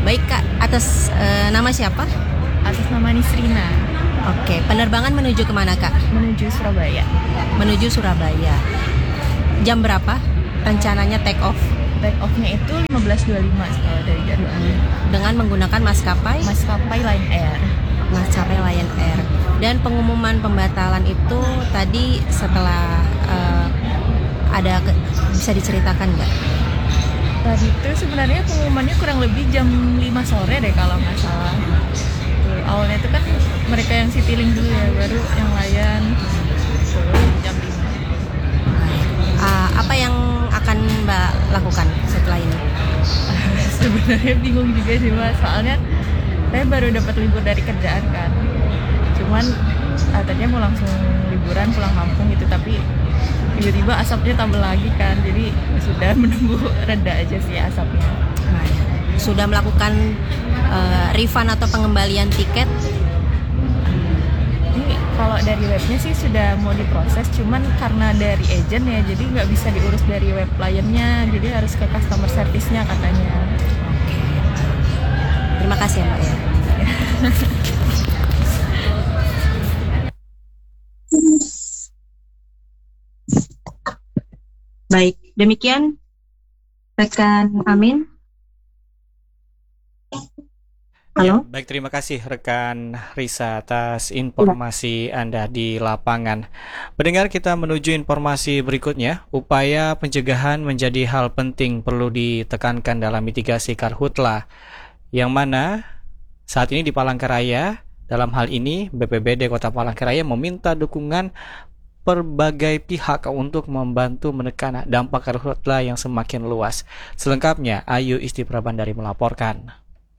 Baik Kak, atas nama siapa? Atas nama Nisrina. Oke, penerbangan menuju kemana Kak? Menuju Surabaya. Menuju Surabaya. Jam berapa rencananya take off? Take off-nya itu 15.25 kalau dari jadwal. Dengan menggunakan maskapai Lion Air. Maskapai Lion Air. Dan pengumuman pembatalan itu tadi setelah bisa diceritakan nggak? Tadi itu sebenarnya pengumumannya kurang lebih jam 5 sore deh kalau nggak salah. Awalnya itu kan mereka yang Citylink dulu ya, baru yang Lion jam 5. Apa yang akan Mbak lakukan setelah ini? Sebenarnya bingung juga sih Mbak, soalnya saya baru dapat libur dari kerjaan kan. Cuman tadinya mau langsung liburan pulang kampung gitu, tapi tiba-tiba asapnya tambah lagi kan, jadi sudah menunggu reda aja sih asapnya. Sudah melakukan refund atau pengembalian tiket? Ini kalau dari webnya sih sudah mau diproses, cuman karena dari agent ya, jadi nggak bisa diurus dari web kliennya, jadi harus ke customer service-nya katanya. Oke. Terima kasih ya Mbak ya. Baik, demikian rekan Amin. Halo. Ya, baik, terima kasih rekan Risa atas informasi Anda di lapangan. Pendengar, kita menuju informasi berikutnya. Upaya pencegahan menjadi hal penting perlu ditekankan dalam mitigasi karhutla, yang mana saat ini di Palangkaraya, dalam hal ini BPBD Kota Palangkaraya meminta dukungan berbagai pihak untuk membantu menekan dampak karhutla yang semakin luas. Selengkapnya, Ayu Istiprabandari melaporkan.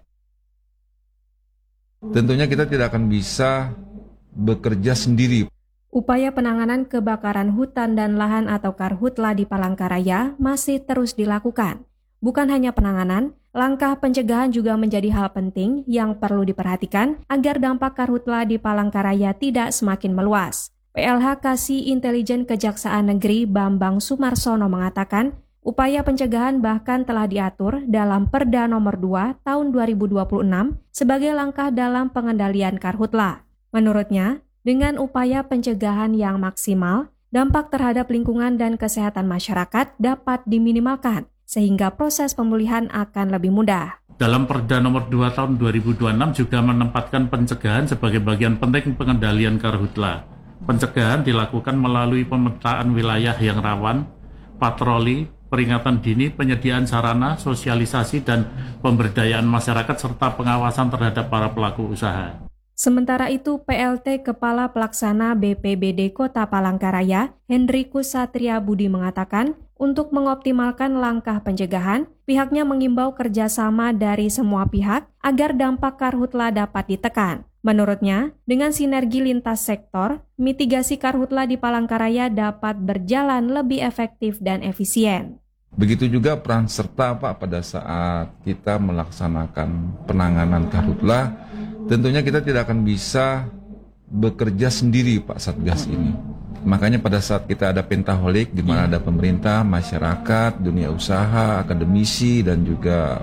Tentunya kita tidak akan bisa bekerja sendiri. Upaya penanganan kebakaran hutan dan lahan atau karhutla di Palangkaraya masih terus dilakukan. Bukan hanya penanganan, langkah pencegahan juga menjadi hal penting yang perlu diperhatikan agar dampak karhutla di Palangkaraya tidak semakin meluas. PLH Kasih Intelijen Kejaksaan Negeri Bambang Sumarsono mengatakan, upaya pencegahan bahkan telah diatur dalam Perda Nomor 2 Tahun 2026 sebagai langkah dalam pengendalian karhutla. Menurutnya, dengan upaya pencegahan yang maksimal, dampak terhadap lingkungan dan kesehatan masyarakat dapat diminimalkan, sehingga proses pemulihan akan lebih mudah. Dalam Perda Nomor 2 Tahun 2026 juga menempatkan pencegahan sebagai bagian penting pengendalian karhutla. Pencegahan dilakukan melalui pemetaan wilayah yang rawan, patroli, peringatan dini, penyediaan sarana, sosialisasi, dan pemberdayaan masyarakat, serta pengawasan terhadap para pelaku usaha. Sementara itu, PLT Kepala Pelaksana BPBD Kota Palangkaraya, Hendrikus Satria Budi mengatakan, untuk mengoptimalkan langkah pencegahan, pihaknya mengimbau kerjasama dari semua pihak agar dampak karhutla dapat ditekan. Menurutnya, dengan sinergi lintas sektor, mitigasi karhutla di Palangkaraya dapat berjalan lebih efektif dan efisien. Begitu juga peran serta Pak pada saat kita melaksanakan penanganan karhutla, tentunya kita tidak akan bisa bekerja sendiri Pak Satgas ini. Makanya pada saat kita ada pentaholik di mana ada pemerintah, masyarakat, dunia usaha, akademisi, dan juga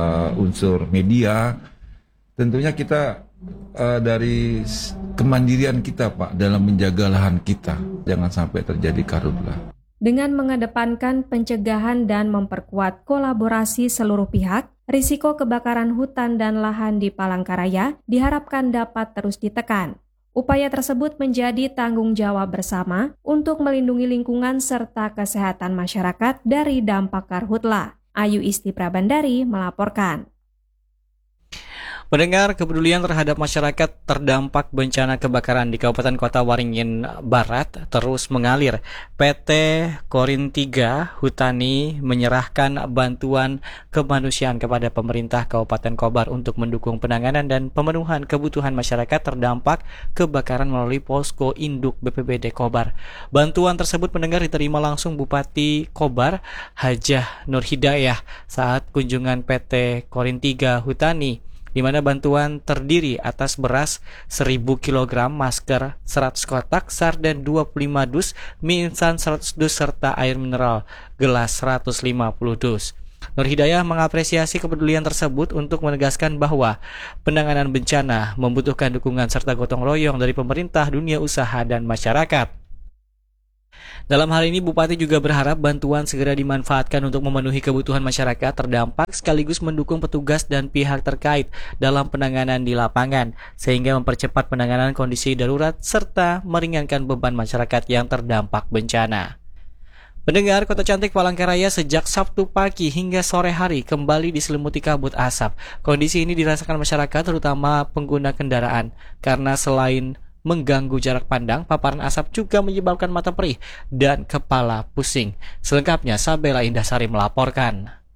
unsur media, tentunya kita dari kemandirian kita Pak dalam menjaga lahan kita, jangan sampai terjadi karhutla. Dengan mengedepankan pencegahan dan memperkuat kolaborasi seluruh pihak, risiko kebakaran hutan dan lahan di Palangkaraya diharapkan dapat terus ditekan. Upaya tersebut menjadi tanggung jawab bersama untuk melindungi lingkungan serta kesehatan masyarakat dari dampak karhutla. Ayu Istiprabandari melaporkan. Pendengar, kepedulian terhadap masyarakat terdampak bencana kebakaran di Kabupaten Kota Waringin Barat terus mengalir. PT Korin 3 Hutani menyerahkan bantuan kemanusiaan kepada pemerintah Kabupaten Kobar untuk mendukung penanganan dan pemenuhan kebutuhan masyarakat terdampak kebakaran melalui posko induk BPBD Kobar. Bantuan tersebut pendengar diterima langsung Bupati Kobar Hajah Nur Hidayah saat kunjungan PT Korin 3 Hutani, di mana bantuan terdiri atas beras 1000 kg, masker 100 kotak, sarden 25 dus, mie instan 100 dus, serta air mineral gelas 150 dus. Nur Hidayah mengapresiasi kepedulian tersebut untuk menegaskan bahwa penanganan bencana membutuhkan dukungan serta gotong royong dari pemerintah, dunia usaha, dan masyarakat. Dalam hal ini, Bupati juga berharap bantuan segera dimanfaatkan untuk memenuhi kebutuhan masyarakat terdampak sekaligus mendukung petugas dan pihak terkait dalam penanganan di lapangan, sehingga mempercepat penanganan kondisi darurat serta meringankan beban masyarakat yang terdampak bencana. Pendengar, Kota Cantik Palangkaraya sejak Sabtu pagi hingga sore hari kembali diselimuti kabut asap. Kondisi ini dirasakan masyarakat terutama pengguna kendaraan karena selain mengganggu jarak pandang, paparan asap juga menyebabkan mata perih dan kepala pusing. Selengkapnya Sabela Indahsari melaporkan.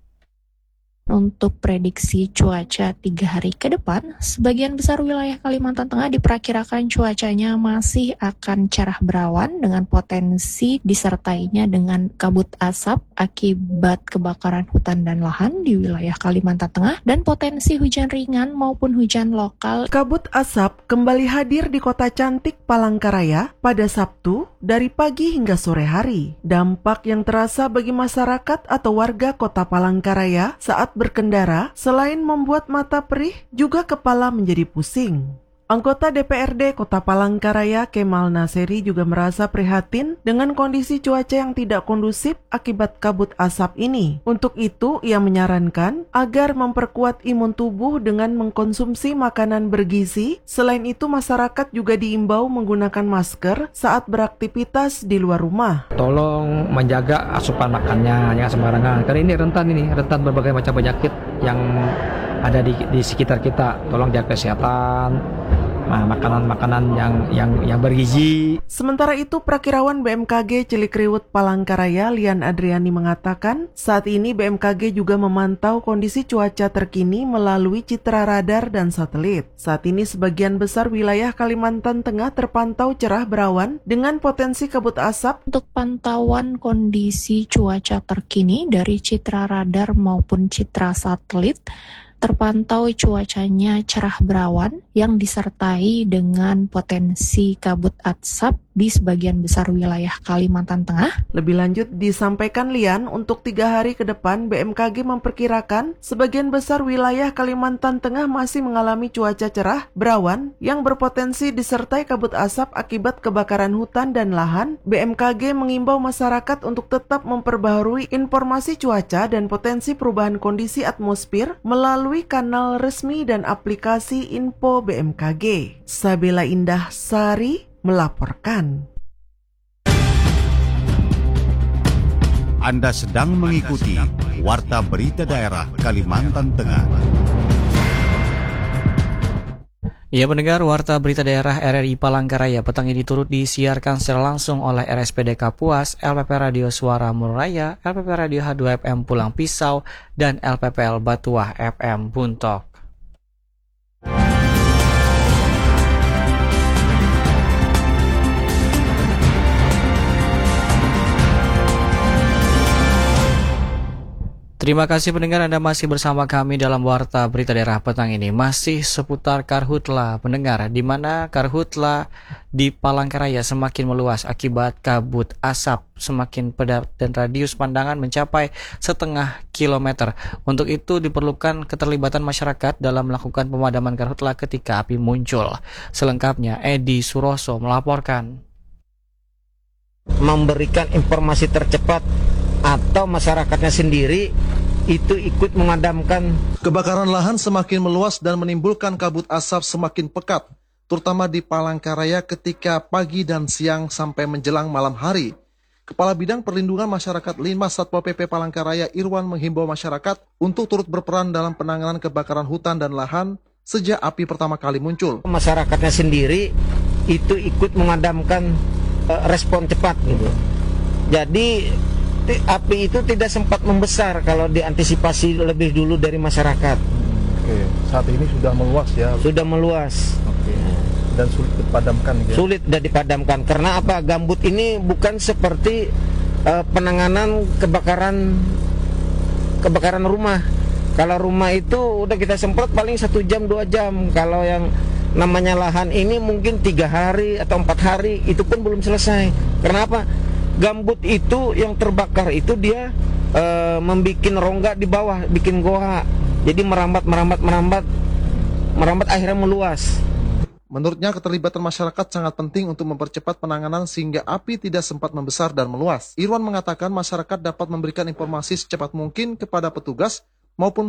Untuk prediksi cuaca 3 hari ke depan, sebagian besar wilayah Kalimantan Tengah diperkirakan cuacanya masih akan cerah berawan dengan potensi disertainya dengan kabut asap akibat kebakaran hutan dan lahan di wilayah Kalimantan Tengah dan potensi hujan ringan maupun hujan lokal. Kabut asap kembali hadir di Kota Cantik Palangkaraya pada Sabtu dari pagi hingga sore hari. Dampak yang terasa bagi masyarakat atau warga Kota Palangkaraya saat berkendara, selain membuat mata perih, juga kepala menjadi pusing. Anggota DPRD Kota Palangkaraya Kemal Naseri juga merasa prihatin dengan kondisi cuaca yang tidak kondusif akibat kabut asap ini. Untuk itu, ia menyarankan agar memperkuat imun tubuh dengan mengkonsumsi makanan bergizi. Selain itu, masyarakat juga diimbau menggunakan masker saat beraktivitas di luar rumah. Tolong menjaga asupan makannya, jangan sembarangan. Karena ini rentan berbagai macam penyakit yang ada di sekitar kita. Tolong jaga kesehatan. Makanan-makanan yang bergizi. Sementara itu, Prakirawan BMKG Cilikriwut Palangkaraya Lian Adriani mengatakan, saat ini BMKG juga memantau kondisi cuaca terkini melalui citra radar dan satelit. Saat ini sebagian besar wilayah Kalimantan Tengah terpantau cerah berawan dengan potensi kabut asap. Untuk pantauan kondisi cuaca terkini dari citra radar maupun citra satelit, terpantau cuacanya cerah berawan yang disertai dengan potensi kabut asap di sebagian besar wilayah Kalimantan Tengah. Lebih lanjut disampaikan Lian, untuk 3 hari ke depan BMKG memperkirakan sebagian besar wilayah Kalimantan Tengah masih mengalami cuaca cerah berawan yang berpotensi disertai kabut asap akibat kebakaran hutan dan lahan. BMKG mengimbau masyarakat untuk tetap memperbaharui informasi cuaca dan potensi perubahan kondisi atmosfer melalui kanal resmi dan aplikasi info BMKG. Sabela Indahsari melaporkan. Anda sedang mengikuti Warta Berita Daerah Kalimantan Tengah. Ya, pendengar, Warta Berita Daerah RRI Palangkaraya petang ini turut disiarkan secara langsung oleh RSPD Kapuas, LPP Radio Suara Mururaya, LPP Radio H2FM Pulang Pisau, dan LPPL Batuah FM Buntok. Terima kasih pendengar, Anda masih bersama kami dalam Warta Berita Daerah petang ini. Masih seputar Karhutla, pendengar, di mana Karhutla di Palangkaraya semakin meluas akibat kabut asap semakin pedat dan radius pandangan mencapai 0,5 kilometer. Untuk itu diperlukan keterlibatan masyarakat dalam melakukan pemadaman Karhutla ketika api muncul. Selengkapnya Edi Suroso melaporkan. Memberikan informasi tercepat atau masyarakatnya sendiri itu ikut memadamkan. Kebakaran lahan semakin meluas dan menimbulkan kabut asap semakin pekat, terutama di Palangkaraya ketika pagi dan siang sampai menjelang malam hari. Kepala Bidang Perlindungan Masyarakat Linmas Satpol PP Palangkaraya Irwan menghimbau masyarakat untuk turut berperan dalam penanganan kebakaran hutan dan lahan sejak api pertama kali muncul. Masyarakatnya sendiri itu ikut memadamkan respon cepat gitu. Jadi api itu tidak sempat membesar kalau diantisipasi lebih dulu dari masyarakat. Oke, saat ini sudah meluas ya? Sudah meluas. Oke. Dan sulit dipadamkan ya? Sulit dan dipadamkan. Karena apa? Gambut ini bukan seperti penanganan kebakaran rumah. Kalau rumah itu udah kita semprot paling 1 jam 2 jam. Kalau yang namanya lahan ini mungkin 3 hari atau 4 hari itu pun belum selesai. Kenapa? Gambut itu yang terbakar itu dia membuat rongga di bawah, bikin goa. Jadi merambat akhirnya meluas. Menurutnya, keterlibatan masyarakat sangat penting untuk mempercepat penanganan sehingga api tidak sempat membesar dan meluas. Irwan mengatakan masyarakat dapat memberikan informasi secepat mungkin kepada petugas maupun